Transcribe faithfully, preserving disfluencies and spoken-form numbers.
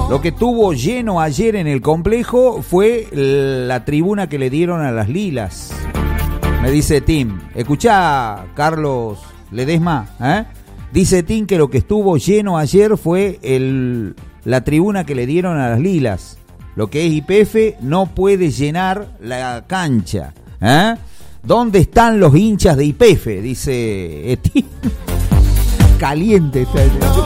Lo que tuvo lleno ayer en el complejo fue la tribuna que le dieron a las Lilas. Me dice Tim. Escuchá, Carlos Ledesma, ¿eh? Dice Tim que lo que estuvo lleno ayer fue el, la tribuna que le dieron a las Lilas. Lo que es Y P F no puede llenar la cancha. ¿Eh? ¿Dónde están los hinchas de Y P F? Dice Tim. Caliente está.